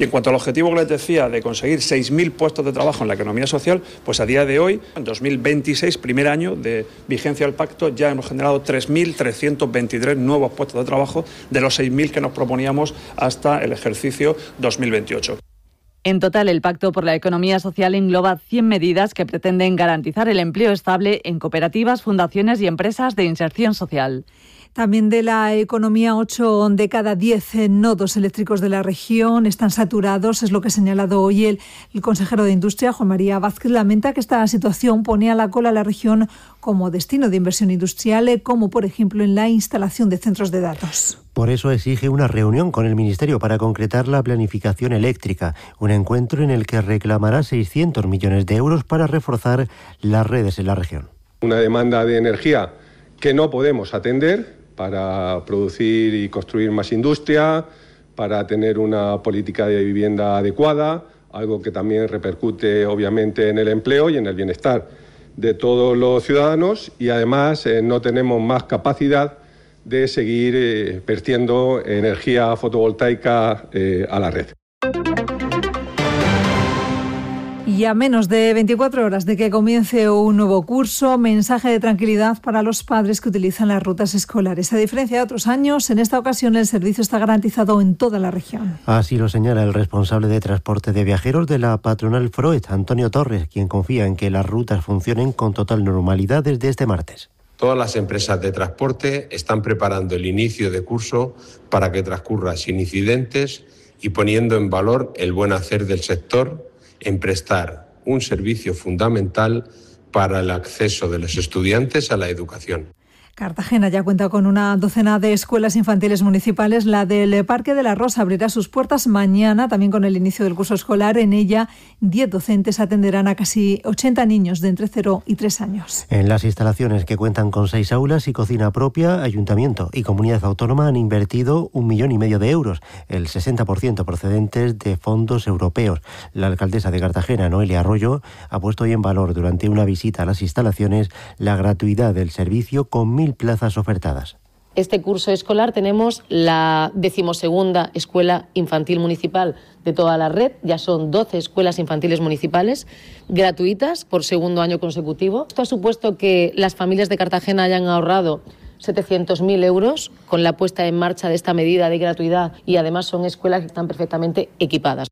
Y en cuanto al objetivo que les decía de conseguir 6.000 puestos de trabajo en la economía social, pues a día de hoy, en 2026, primer año de vigencia del pacto, ya hemos generado 3.323 nuevos puestos de trabajo de los 6.000 que nos proponíamos hasta el ejercicio 2028. En total, el Pacto por la Economía Social engloba 100 medidas que pretenden garantizar el empleo estable en cooperativas, fundaciones y empresas de inserción social. También de la economía, 8 de cada 10 nodos eléctricos de la región están saturados, es lo que ha señalado hoy el consejero de Industria, Juan María Vázquez. Lamenta que esta situación pone a la cola a la región como destino de inversión industrial, como por ejemplo en la instalación de centros de datos. Por eso exige una reunión con el Ministerio para concretar la planificación eléctrica, un encuentro en el que reclamará 600 millones de euros para reforzar las redes en la región. Una demanda de energía que no podemos atender para producir y construir más industria, para tener una política de vivienda adecuada, algo que también repercute obviamente en el empleo y en el bienestar de todos los ciudadanos, y además no tenemos más capacidad de seguir vertiendo energía fotovoltaica a la red. Y a menos de 24 horas de que comience un nuevo curso, mensaje de tranquilidad para los padres que utilizan las rutas escolares. A diferencia de otros años, en esta ocasión el servicio está garantizado en toda la región. Así lo señala el responsable de transporte de viajeros de la patronal Froet, Antonio Torres, quien confía en que las rutas funcionen con total normalidad desde este martes. Todas las empresas de transporte están preparando el inicio de curso para que transcurra sin incidentes y poniendo en valor el buen hacer del sector en prestar un servicio fundamental para el acceso de los estudiantes a la educación. Cartagena ya cuenta con una docena de escuelas infantiles municipales. La del Parque de la Rosa abrirá sus puertas mañana, también con el inicio del curso escolar. En ella, 10 docentes atenderán a casi 80 niños de entre 0 y 3 años. En las instalaciones, que cuentan con 6 aulas y cocina propia, Ayuntamiento y Comunidad Autónoma han invertido 1,5 millones de euros, el 60% procedentes de fondos europeos. La alcaldesa de Cartagena, Noelia Arroyo, ha puesto hoy en valor durante una visita a las instalaciones la gratuidad del servicio con 1.000 plazas ofertadas. Este curso escolar tenemos la 12ª escuela infantil municipal de toda la red. Ya son 12 escuelas infantiles municipales gratuitas por segundo año consecutivo. Esto ha supuesto que las familias de Cartagena hayan ahorrado 700.000 euros con la puesta en marcha de esta medida de gratuidad, y además son escuelas que están perfectamente equipadas.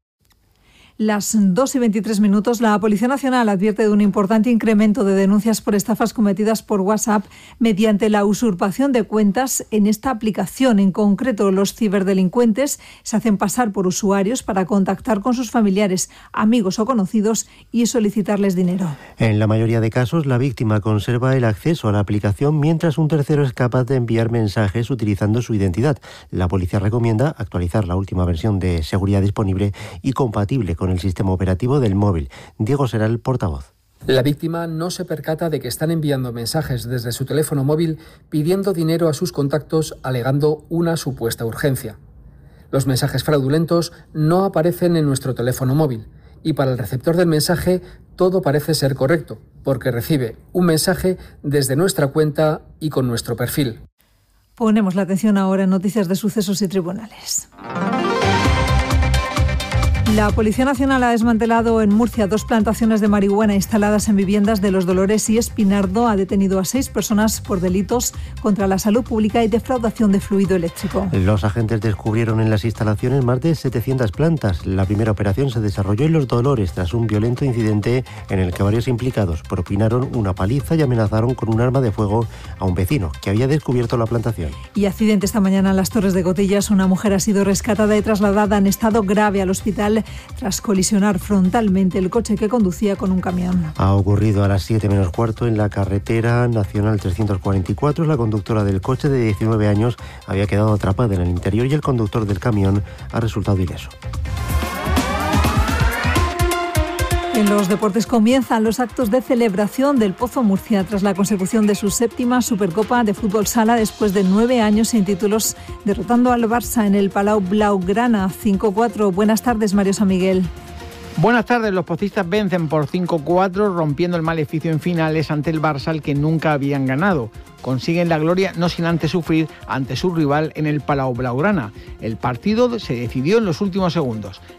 Las 2:23, la Policía Nacional advierte de un importante incremento de denuncias por estafas cometidas por WhatsApp mediante la usurpación de cuentas en esta aplicación. En concreto, los ciberdelincuentes se hacen pasar por usuarios para contactar con sus familiares, amigos o conocidos y solicitarles dinero. En la mayoría de casos, la víctima conserva el acceso a la aplicación mientras un tercero es capaz de enviar mensajes utilizando su identidad. La policía recomienda actualizar la última versión de seguridad disponible y compatible con el sistema operativo del móvil. Diego será el portavoz. La víctima no se percata de que están enviando mensajes desde su teléfono móvil pidiendo dinero a sus contactos, alegando una supuesta urgencia. Los mensajes fraudulentos no aparecen en nuestro teléfono móvil y para el receptor del mensaje todo parece ser correcto, porque recibe un mensaje desde nuestra cuenta y con nuestro perfil. Ponemos la atención ahora en noticias de sucesos y tribunales. La Policía Nacional ha desmantelado en Murcia 2 plantaciones de marihuana instaladas en viviendas de Los Dolores y Espinardo. Ha detenido a 6 personas por delitos contra la salud pública y defraudación de fluido eléctrico. Los agentes descubrieron en las instalaciones más de 700 plantas. La primera operación se desarrolló en Los Dolores tras un violento incidente en el que varios implicados propinaron una paliza y amenazaron con un arma de fuego a un vecino que había descubierto la plantación. Y accidente esta mañana en las Torres de Gotillas. Una mujer ha sido rescatada y trasladada en estado grave al hospital tras colisionar frontalmente el coche que conducía con un camión. Ha ocurrido a las 7 menos cuarto en la carretera nacional 344. La conductora del coche, de 19 años, había quedado atrapada en el interior y el conductor del camión ha resultado ileso. En los deportes comienzan los actos de celebración del Pozo Murcia tras la consecución de su 7ª Supercopa de Fútbol Sala después de 9 años sin títulos, derrotando al Barça en el Palau Blaugrana 5-4. Buenas tardes, Mario San Miguel. Buenas tardes, los pozistas vencen por 5-4, rompiendo el maleficio en finales ante el Barça, al que nunca habían ganado. Consiguen la gloria no sin antes sufrir ante su rival en el Palau Blaugrana. El partido se decidió en los últimos segundos.